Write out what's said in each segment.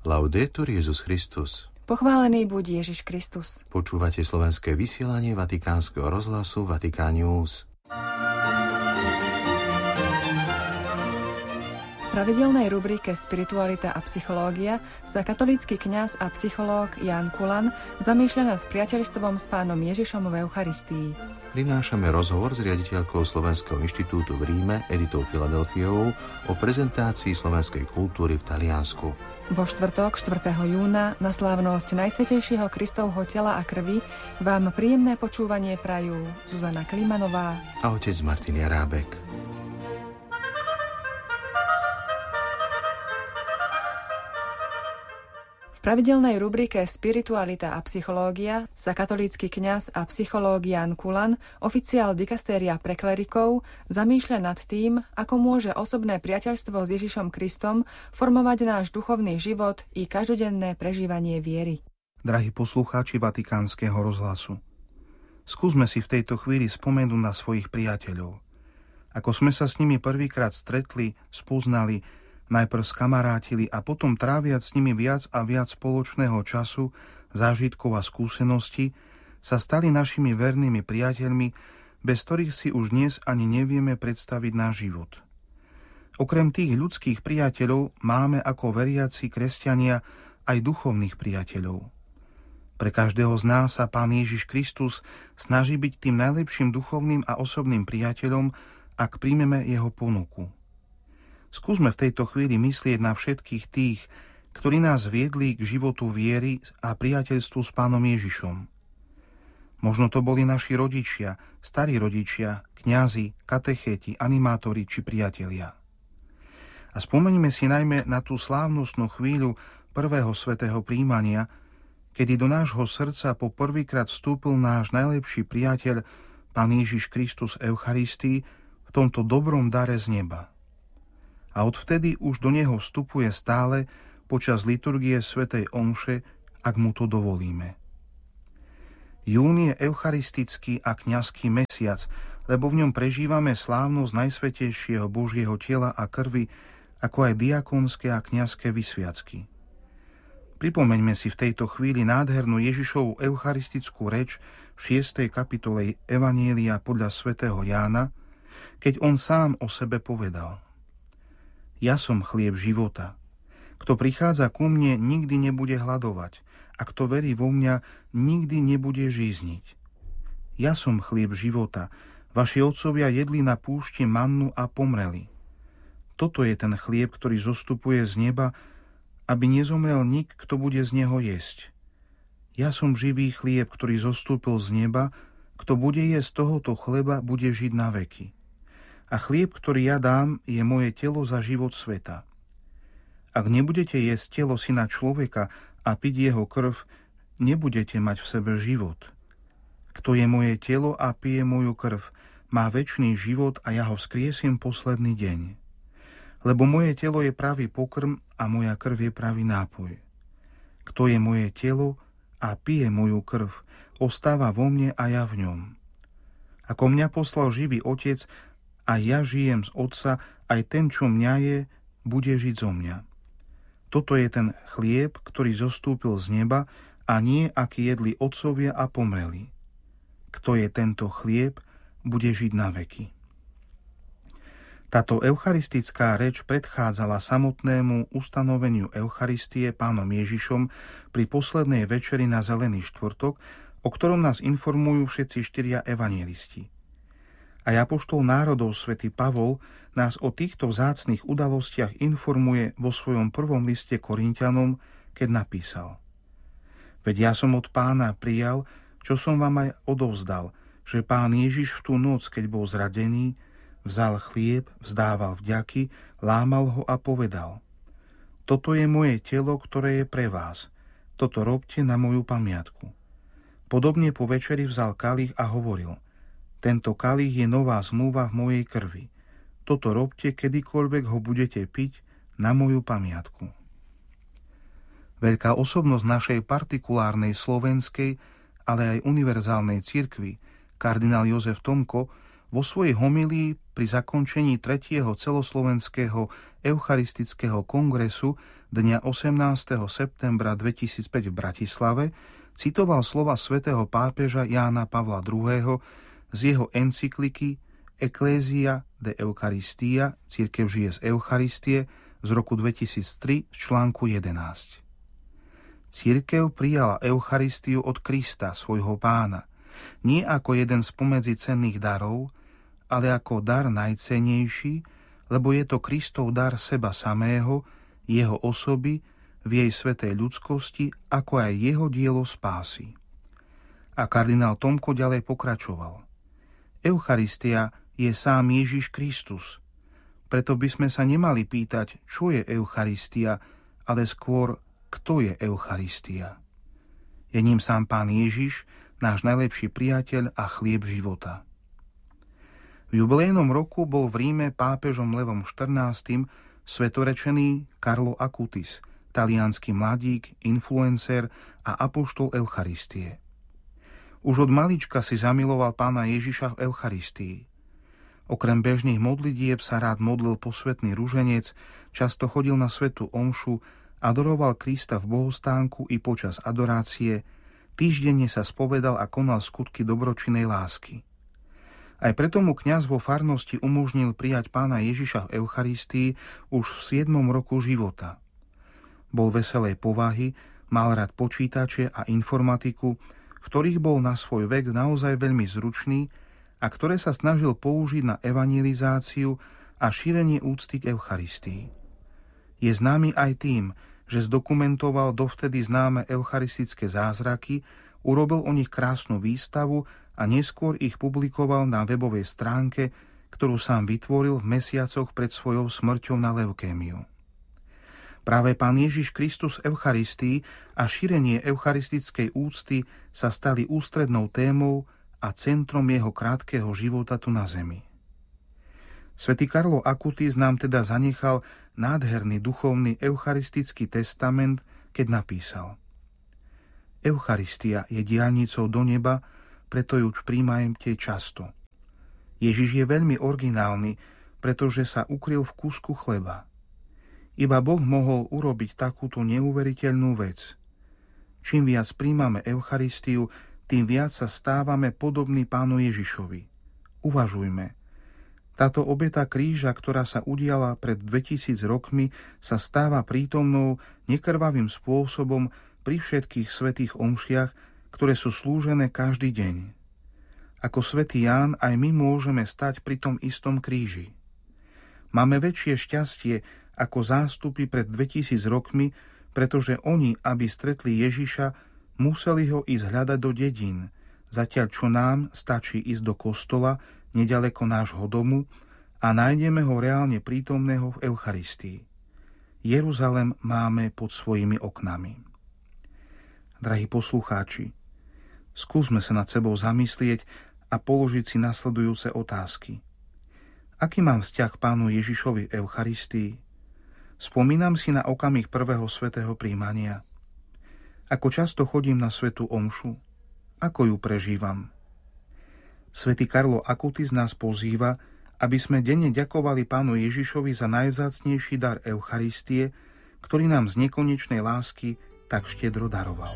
Laudetur Jesus Christus. Pochválený buď Ježiš Kristus. Počúvate slovenské vysielanie Vatikánskeho rozhlasu Vatikán News. V pravidelnej rubrike Spiritualita a psychológia sa katolícky kňaz a psychológ Ján Kulan zamýšľa nad priateľstvom s Pánom Ježišom v Eucharistii. Prinášame rozhovor s riaditeľkou Slovenského inštitútu v Ríme Editou Filadelfiovou o prezentácii slovenskej kultúry v Taliansku. Vo štvrtok 4. júna na slávnosť Najsvätejšieho Kristovho tela a krvi vám príjemné počúvanie prajú Zuzana Klimanová a otec Martin Jarábek. V pravidelnej rubrike Spiritualita a psychológia sa katolícky kňaz a psychológ Ján Kulan, oficiál dikastéria pre klerikov, zamýšľa nad tým, ako môže osobné priateľstvo s Ježišom Kristom formovať náš duchovný život i každodenné prežívanie viery. Drahí poslucháči Vatikánskeho rozhlasu, skúsme si v tejto chvíli spomenúť na svojich priateľov. Ako sme sa s nimi prvýkrát stretli, spoznali, najprv skamarátili a potom tráviac s nimi viac a viac spoločného času, zážitkov a skúseností, sa stali našimi vernými priateľmi, bez ktorých si už dnes ani nevieme predstaviť náš život. Okrem tých ľudských priateľov máme ako veriaci kresťania aj duchovných priateľov. Pre každého z nás sa Pán Ježiš Kristus snaží byť tým najlepším duchovným a osobným priateľom, ak príjmeme jeho ponuku. Skúsme v tejto chvíli myslieť na všetkých tých, ktorí nás viedli k životu viery a priateľstvu s Pánom Ježišom. Možno to boli naši rodičia, starí rodičia, kňazi, katechéti, animátori či priatelia. A spomeňme si najmä na tú slávnostnú chvíľu prvého svätého prijímania, kedy do nášho srdca po prvýkrát vstúpil náš najlepší priateľ, Pán Ježiš Kristus v Eucharistii, v tomto dobrom dare z neba. A odvtedy už do neho vstupuje stále počas liturgie svätej omše, ak mu to dovolíme. Jún je eucharistický a kňazský mesiac, lebo v ňom prežívame slávnosť Najsvätejšieho Božieho tela a krvi, ako aj diakonské a kňazské vysviacky. Pripomeňme si v tejto chvíli nádhernú Ježišovu eucharistickú reč v 6. kapitole Evanjelia podľa svätého Jána, keď on sám o sebe povedal: Ja som chlieb života. Kto prichádza ku mne, nikdy nebude hladovať, a kto verí vo mňa, nikdy nebude žízniť. Ja som chlieb života. Vaši otcovia jedli na púšti mannu a pomreli. Toto je ten chlieb, ktorý zostupuje z neba, aby nezomrel nik, kto bude z neho jesť. Ja som živý chlieb, ktorý zostúpil z neba. Kto bude jesť tohoto chleba, bude žiť na veky. A chlieb, ktorý ja dám, je moje telo za život sveta. Ak nebudete jesť telo Syna človeka a piť jeho krv, nebudete mať v sebe život. Kto je moje telo a pije moju krv, má večný život a ja ho vzkriesím posledný deň. Lebo moje telo je pravý pokrm a moja krv je pravý nápoj. Kto je moje telo a pije moju krv, ostáva vo mne a ja v ňom. Ako mňa poslal živý Otec, a ja žijem z Otca, aj ten, čo mňa je, bude žiť zo mňa. Toto je ten chlieb, ktorý zostúpil z neba, a nie, aký jedli otcovia a pomreli. Kto je tento chlieb, bude žiť na veky. Táto eucharistická reč predchádzala samotnému ustanoveniu Eucharistie Pánom Ježišom pri poslednej večeri na Zelený štvrtok, o ktorom nás informujú všetci 4 evanjelisti. A apoštol národov svätý Pavol nás o týchto vzácnych udalostiach informuje vo svojom prvom liste Korinťanom, keď napísal: Veď ja som od Pána prijal, čo som vám aj odovzdal, že Pán Ježiš v tú noc, keď bol zradený, vzal chlieb, vzdával vďaky, lámal ho a povedal: Toto je moje telo, ktoré je pre vás. Toto robte na moju pamiatku. Podobne po večeri vzal kalich a hovoril: Tento kalich je nová zmluva v mojej krvi. Toto robte, kedykoľvek ho budete piť, na moju pamiatku. Veľká osobnosť našej partikulárnej slovenskej, ale aj univerzálnej cirkvi, kardinál Jozef Tomko, vo svojej homílii pri zakončení 3. celoslovenského eucharistického kongresu dňa 18. septembra 2005 v Bratislave citoval slova svätého pápeža Jána Pavla II. Z jeho encykliky Ecclesia de Eucharistia, Cirkev žije z Eucharistie, z roku 2003 z článku 11. Cirkev prijala Eucharistiu od Krista, svojho Pána, nie ako jeden spomedzi cenných darov, ale ako dar najcennejší, lebo je to Kristov dar seba samého, jeho osoby, v jej svätej ľudskosti, ako aj jeho dielo spásy. A kardinál Tomko ďalej pokračoval. Eucharistia je sám Ježiš Kristus. Preto by sme sa nemali pýtať, čo je Eucharistia, ale skôr, kto je Eucharistia. Je ním sám Pán Ježiš, náš najlepší priateľ a chlieb života. V jubilejnom roku bol v Ríme pápežom Levom XIV. Svetorečený Carlo Acutis, taliansky mladík, influencer a apoštol Eucharistie. Už od malička si zamiloval Pána Ježiša v Eucharistii. Okrem bežných modlitieb sa rád modlil posvätný ruženec, často chodil na svätú omšu, adoroval Krista v bohostánku i počas adorácie, týždenne sa spovedal a konal skutky dobročinnej lásky. Aj preto mu kňaz vo farnosti umožnil prijať Pána Ježiša v Eucharistii už v 7. roku života. Bol veselej povahy, mal rád počítače a informatiku, v ktorých bol na svoj vek naozaj veľmi zručný a ktoré sa snažil použiť na evangelizáciu a šírenie úcty k Eucharistii. Je známy aj tým, že zdokumentoval dovtedy známe eucharistické zázraky, urobil o nich krásnu výstavu a neskôr ich publikoval na webovej stránke, ktorú sám vytvoril v mesiacoch pred svojou smrťou na leukémiu. Práve Pán Ježiš Kristus v Eucharistii a šírenie eucharistickej úcty sa stali ústrednou témou a centrom jeho krátkeho života tu na zemi. Svätý Carlo Acutis nám teda zanechal nádherný duchovný eucharistický testament, keď napísal: Eucharistia je diaľnicou do neba, preto ju príjmajte často. Ježiš je veľmi originálny, pretože sa ukryl v kúsku chleba. Iba Boh mohol urobiť takúto neuveriteľnú vec. Čím viac príjmame Eucharistiu, tým viac sa stávame podobní Pánu Ježišovi. Uvažujme. Táto obeta kríža, ktorá sa udiala pred 2000 rokmi, sa stáva prítomnou nekrvavým spôsobom pri všetkých svätých omšiach, ktoré sú slúžené každý deň. Ako svätý Ján aj my môžeme stať pri tom istom kríži. Máme väčšie šťastie ako zástupy pred 2000 rokmi, pretože oni, aby stretli Ježiša, museli ho ísť hľadať do dedín, zatiaľ čo nám stačí ísť do kostola nedaleko nášho domu a nájdeme ho reálne prítomného v Eucharistii. Jeruzalem máme pod svojimi oknami. Drahí poslucháči, skúsme sa nad sebou zamyslieť a položiť si nasledujúce otázky. Aký mám vzťah k Pánu Ježišovi v Eucharistii? Spomínam si na okamih prvého svätého prijímania. Ako často chodím na svätú omšu? Ako ju prežívam? Svätý Carlo Acutis nás pozýva, aby sme denne ďakovali Pánu Ježišovi za najvzácnejší dar Eucharistie, ktorý nám z nekonečnej lásky tak štiedro daroval.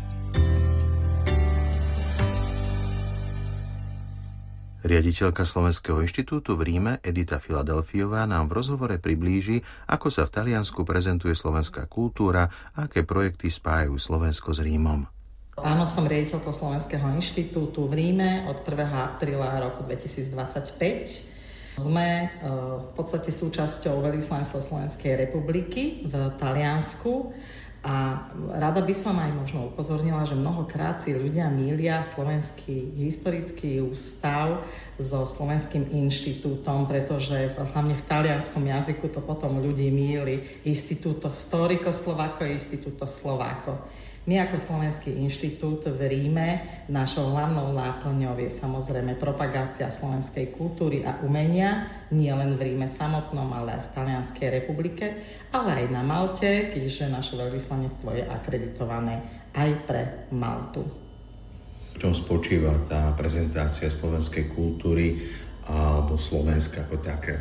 Riaditeľka Slovenského inštitútu v Ríme Edita Filadelfiová nám v rozhovore priblíži, ako sa v Taliansku prezentuje slovenská kultúra a aké projekty spájajú Slovensko s Rímom. Áno, som riaditeľkou Slovenského inštitútu v Ríme od 1. apríla roku 2025. Sme v podstate súčasťou veľvyslanectva Slovenskej republiky v Taliansku a rada by som aj možno upozornila, že mnohokrát si ľudia mýlia Slovenský historický ústav so Slovenským inštitútom, pretože hlavne v talianskom jazyku to potom ľudí mýli Istituto Storico Slovako a Istituto Slovako. My ako Slovenský inštitút v Ríme, našou hlavnou náplňou je samozrejme propagácia slovenskej kultúry a umenia, nie len v Ríme samotnom, ale aj v Talianskej republike, ale aj na Malte, keďže naše veľvyslanectvo je akreditované aj pre Maltu. V čom spočíva tá prezentácia slovenskej kultúry alebo Slovenska ako takého?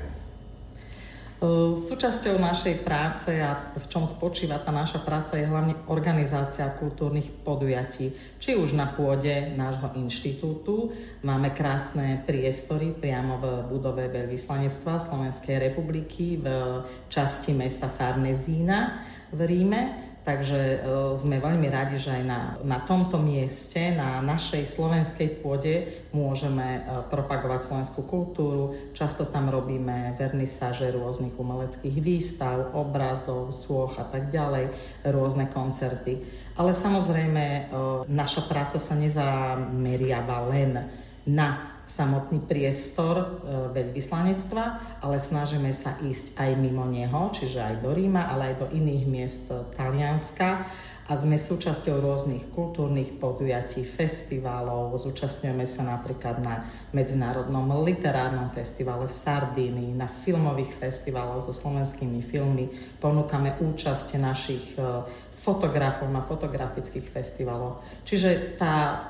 Súčasťou našej práce a v čom spočíva tá naša práca je hlavne organizácia kultúrnych podujatí. Či už na pôde nášho inštitútu máme krásne priestory priamo v budove veľvyslanectva Slovenskej republiky v časti mesta Farnesína v Ríme. Takže sme veľmi radi, že aj na tomto mieste, na našej slovenskej pôde môžeme propagovať slovenskú kultúru. Často tam robíme vernisáže rôznych umeleckých výstav, obrazov, sôch a tak ďalej, rôzne koncerty. Ale samozrejme, naša práca sa nezameriava len na samotný priestor veľvyslanectva, ale snažíme sa ísť aj mimo neho, čiže aj do Ríma, ale aj do iných miest Talianska. A sme súčasťou rôznych kultúrnych podujatí, festivalov. Zúčastňujeme sa napríklad na Medzinárodnom literárnom festivale v Sardínii, na filmových festivaloch so slovenskými filmy. Ponúkame účasť našich fotografov na fotografických festivaloch. Čiže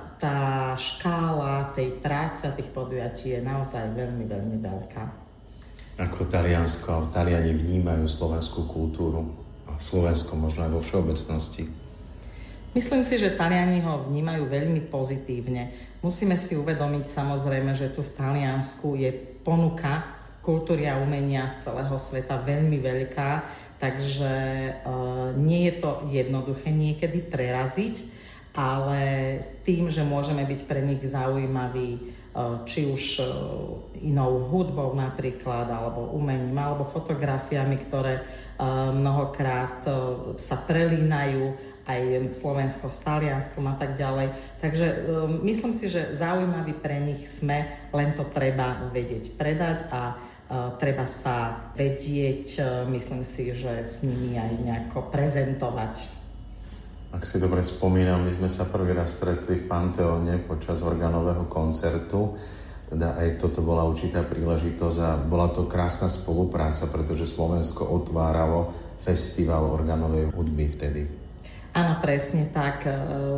tá škála tej práce a tých podujatí je naozaj veľmi, veľmi veľká. Ako Taliansko a Taliani vnímajú slovenskú kultúru a Slovensko možno aj vo všeobecnosti? Myslím si, že Taliani ho vnímajú veľmi pozitívne. Musíme si uvedomiť samozrejme, že tu v Taliansku je ponuka kultúry a umenia z celého sveta veľmi veľká, takže nie je to jednoduché niekedy preraziť, ale tým, že môžeme byť pre nich zaujímaví, či už inou hudbou napríklad, alebo umením, alebo fotografiami, ktoré mnohokrát sa prelínajú, aj Slovensko s Talianskom a tak ďalej. Takže myslím si, že zaujímaví pre nich sme, len to treba vedieť predať a treba sa vedieť, myslím si, že s nimi aj nejako prezentovať. Ak si dobre spomínam, my sme sa prvý raz stretli v Panteóne počas organového koncertu. Teda aj toto bola určitá príležitosť a bola to krásna spolupráca, pretože Slovensko otváralo festival organovej hudby vtedy. Áno, presne tak.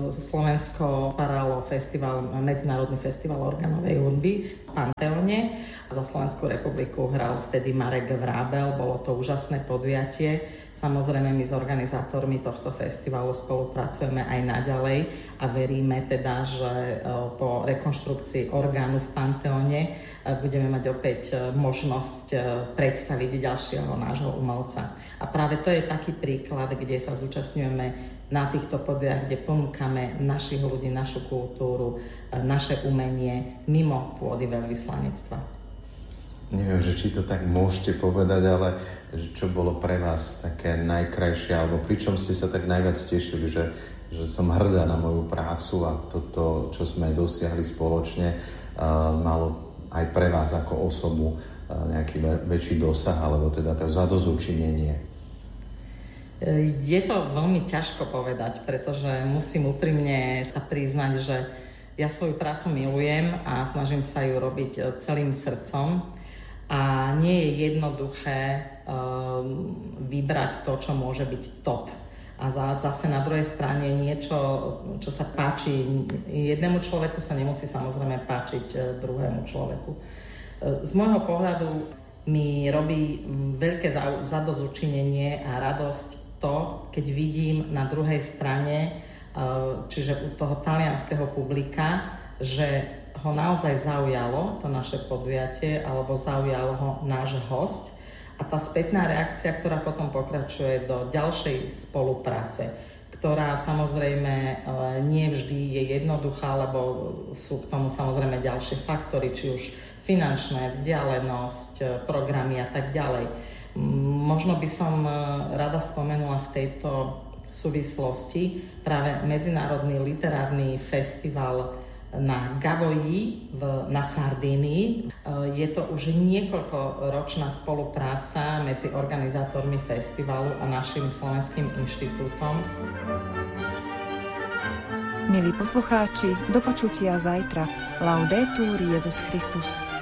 Slovensko otváralo Medzinárodný festival organovej hudby v Panteóne. Za Slovenskú republiku hral vtedy Marek Vrábel. Bolo to úžasné podujatie. Samozrejme, my s organizátormi tohto festivalu spolupracujeme aj naďalej a veríme teda, že po rekonštrukcii orgánu v Panteóne budeme mať opäť možnosť predstaviť ďalšieho nášho umelca. A práve to je taký príklad, kde sa zúčastňujeme na týchto podujatiach, kde ponúkame našich ľudí, našu kultúru, naše umenie mimo pôdy veľvyslanectva. Neviem, že či to tak môžete povedať, ale čo bolo pre vás také najkrajšie, alebo pričom ste sa tak najviac tešili, že som hrdá na moju prácu a toto, čo sme dosiahli spoločne, malo aj pre vás ako osobu nejaký väčší dosah, alebo teda to zadozučinenie? Je to veľmi ťažko povedať, pretože musím úprimne sa priznať, že ja svoju prácu milujem a snažím sa ju robiť celým srdcom. A nie je jednoduché vybrať to, čo môže byť top. A zase na druhej strane niečo, čo sa páči jednému človeku, sa nemusí samozrejme páčiť druhému človeku. Z môjho pohľadu mi robí veľké zadozučinenie a radosť to, keď vidím na druhej strane, čiže u toho talianskeho publika, že ho naozaj zaujalo to naše podujatie alebo zaujalo ho náš hosť a tá spätná reakcia, ktorá potom pokračuje do ďalšej spolupráce, ktorá samozrejme nie vždy je jednoduchá, lebo sú k tomu samozrejme ďalšie faktory, či už finančné, vzdialenosť, programy a tak ďalej. Možno by som rada spomenula v tejto súvislosti práve Medzinárodný literárny festival na Gavoji na Sardínii. Je to už niekoľkoročná spolupráca medzi organizátormi festivalu a našim Slovenským inštitútom. Milí poslucháči, do počutia zajtra. Laudetur Jesus Christus.